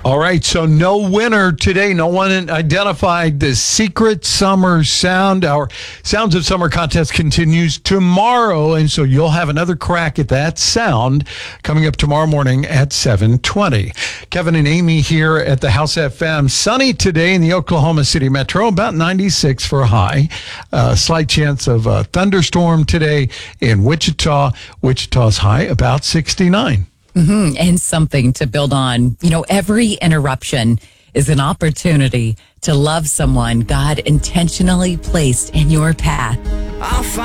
All right, so no winner today. No one identified the secret summer sound. Our Sounds of Summer contest continues tomorrow, and so you'll have another crack at that sound coming up tomorrow morning at 7:20. Kevin and Amy here at the House FM. Sunny today in the Oklahoma City metro, about 96 for a high. Slight chance of a thunderstorm today in Wichita. Wichita's high about 69. And something to build on. You know, every interruption is an opportunity to love someone God intentionally placed in your path. I'll find